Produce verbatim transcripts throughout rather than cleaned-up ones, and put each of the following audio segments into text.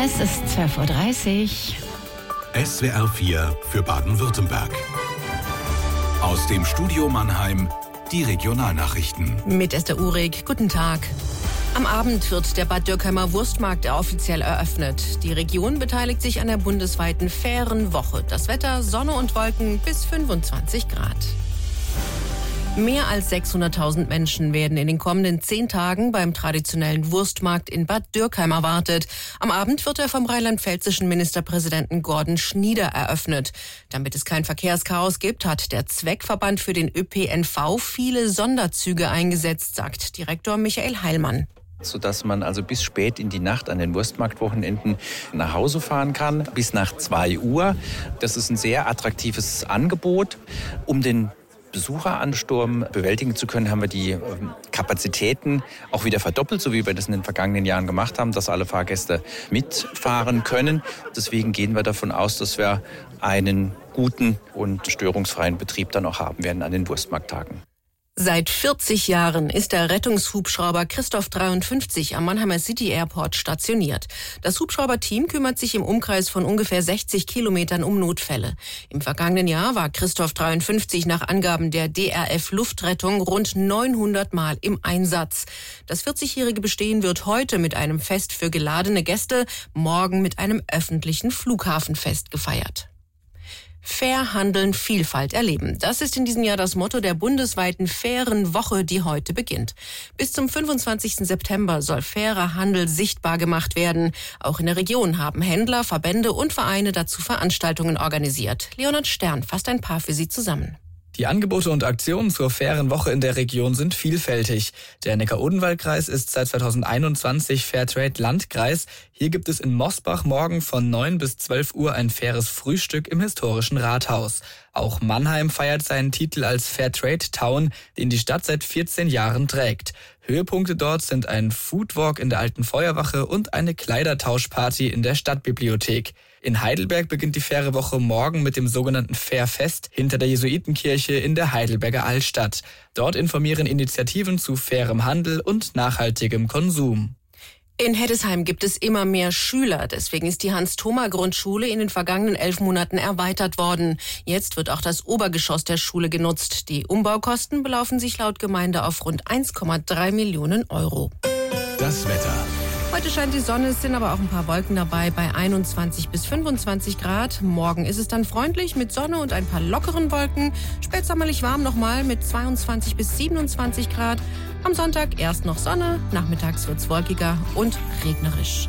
Es ist zwölf Uhr dreißig. S W R vier für Baden-Württemberg. Aus dem Studio Mannheim die Regionalnachrichten. Mit Esther Uhrig, guten Tag. Am Abend wird der Bad Dürkheimer Wurstmarkt offiziell eröffnet. Die Region beteiligt sich an der bundesweiten fairen Woche. Das Wetter, Sonne und Wolken bis fünfundzwanzig Grad. Mehr als sechshunderttausend Menschen werden in den kommenden zehn Tagen beim traditionellen Wurstmarkt in Bad Dürkheim erwartet. Am Abend wird er vom rheinland-pfälzischen Ministerpräsidenten Gordon Schnieder eröffnet. Damit es kein Verkehrschaos gibt, hat der Zweckverband für den Ö P N V viele Sonderzüge eingesetzt, sagt Direktor Michael Heilmann. Sodass man also bis spät in die Nacht an den Wurstmarktwochenenden nach Hause fahren kann, bis nach zwei Uhr. Das ist ein sehr attraktives Angebot, um den Besucheransturm bewältigen zu können, haben wir die Kapazitäten auch wieder verdoppelt, so wie wir das in den vergangenen Jahren gemacht haben, dass alle Fahrgäste mitfahren können. Deswegen gehen wir davon aus, dass wir einen guten und störungsfreien Betrieb dann auch haben werden an den Wurstmarkttagen. Seit vierzig Jahren ist der Rettungshubschrauber Christoph dreiundfünfzig am Mannheimer City Airport stationiert. Das Hubschrauberteam kümmert sich im Umkreis von ungefähr sechzig Kilometern um Notfälle. Im vergangenen Jahr war Christoph dreiundfünfzig nach Angaben der D R F Luftrettung rund neunhundert Mal im Einsatz. Das vierzigjährige Bestehen wird heute mit einem Fest für geladene Gäste, morgen mit einem öffentlichen Flughafenfest gefeiert. Fair handeln, Vielfalt erleben. Das ist in diesem Jahr das Motto der bundesweiten fairen Woche, die heute beginnt. Bis zum fünfundzwanzigsten September soll fairer Handel sichtbar gemacht werden. Auch in der Region haben Händler, Verbände und Vereine dazu Veranstaltungen organisiert. Leonhard Stern fasst ein paar für Sie zusammen. Die Angebote und Aktionen zur fairen Woche in der Region sind vielfältig. Der Neckar-Odenwald-Kreis ist seit zweitausendeinundzwanzig Fairtrade-Landkreis. Hier gibt es in Mosbach morgen von neun bis zwölf Uhr ein faires Frühstück im historischen Rathaus. Auch Mannheim feiert seinen Titel als Fairtrade-Town, den die Stadt seit vierzehn Jahren trägt. Höhepunkte dort sind ein Foodwalk in der alten Feuerwache und eine Kleidertauschparty in der Stadtbibliothek. In Heidelberg beginnt die faire Woche morgen mit dem sogenannten Fairfest hinter der Jesuitenkirche in der Heidelberger Altstadt. Dort informieren Initiativen zu fairem Handel und nachhaltigem Konsum. In Heddesheim gibt es immer mehr Schüler. Deswegen ist die Hans-Thoma-Grundschule in den vergangenen elf Monaten erweitert worden. Jetzt wird auch das Obergeschoss der Schule genutzt. Die Umbaukosten belaufen sich laut Gemeinde auf rund eins Komma drei Millionen Euro. Das Wetter. Heute scheint die Sonne, es sind aber auch ein paar Wolken dabei bei einundzwanzig bis fünfundzwanzig Grad. Morgen ist es dann freundlich mit Sonne und ein paar lockeren Wolken. Spätsommerlich warm nochmal mit zweiundzwanzig bis siebenundzwanzig Grad. Am Sonntag erst noch Sonne, nachmittags wird's wolkiger und regnerisch.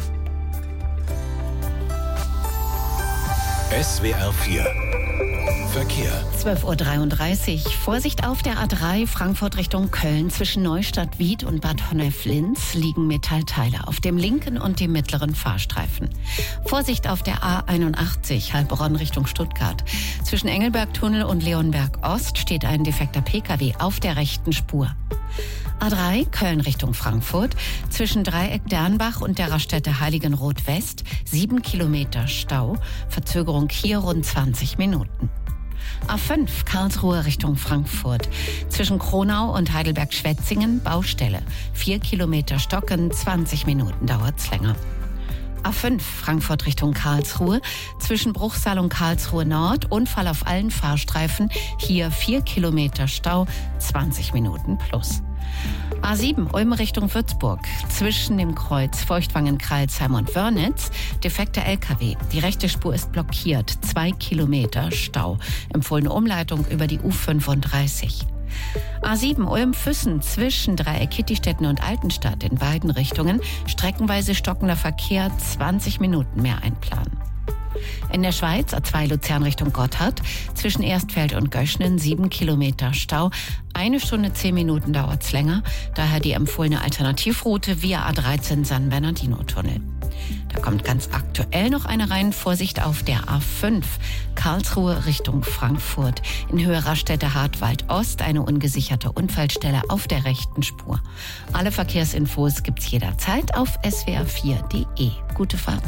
S W R vier Verkehr. zwölf Uhr dreiunddreißig. Vorsicht auf der A drei Frankfurt Richtung Köln. Zwischen Neustadt-Wied und Bad Honnef-Linz liegen Metallteile auf dem linken und dem mittleren Fahrstreifen. Vorsicht auf der A einundachtzig Heilbronn Richtung Stuttgart. Zwischen Engelberg-Tunnel und Leonberg-Ost steht ein defekter Pkw auf der rechten Spur. A drei Köln Richtung Frankfurt. Zwischen Dreieck Dernbach und der Raststätte Heiligenroth West sieben Kilometer Stau. Verzögerung hier rund zwanzig Minuten. A fünf Karlsruhe Richtung Frankfurt. Zwischen Kronau und Heidelberg-Schwetzingen Baustelle. vier Kilometer Stocken, zwanzig Minuten dauert's länger. A fünf Frankfurt Richtung Karlsruhe. Zwischen Bruchsal und Karlsruhe Nord Unfall auf allen Fahrstreifen. Hier vier Kilometer Stau, zwanzig Minuten plus. A sieben Ulm Richtung Würzburg. Zwischen dem Kreuz Feuchtwangen-Kreilsheim und Wörnitz defekter L K W. Die rechte Spur ist blockiert. Zwei Kilometer Stau. Empfohlene Umleitung über die U fünfunddreißig. A sieben Ulm-Füssen zwischen Dreieck Kittistetten und Altenstadt in beiden Richtungen. Streckenweise stockender Verkehr, zwanzig Minuten mehr einplanen. In der Schweiz A zwei Luzern Richtung Gotthard. Zwischen Erstfeld und Göschnen sieben Kilometer Stau. Eine Stunde zehn Minuten dauert's länger. Daher die empfohlene Alternativroute via A dreizehn San Bernardino-Tunnel. Da kommt ganz aktuell noch eine rein. Vorsicht auf der A fünf Karlsruhe Richtung Frankfurt. In Höhe Raststätte Hartwald Ost eine ungesicherte Unfallstelle auf der rechten Spur. Alle Verkehrsinfos gibt's jederzeit auf S W R vier Punkt de. Gute Fahrt.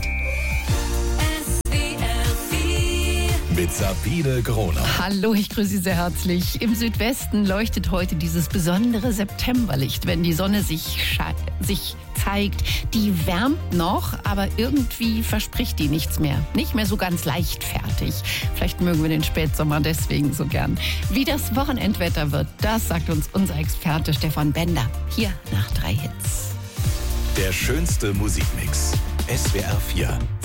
Mit Sabine Groner. Hallo, ich grüße Sie sehr herzlich. Im Südwesten leuchtet heute dieses besondere Septemberlicht, wenn die Sonne sich, sich zeigt, die wärmt noch, aber irgendwie verspricht die nichts mehr. Nicht mehr so ganz leichtfertig. Vielleicht mögen wir den Spätsommer deswegen so gern. Wie das Wochenendwetter wird, das sagt uns unser Experte Stefan Bender. Hier nach drei Hits. Der schönste Musikmix. S W R vier.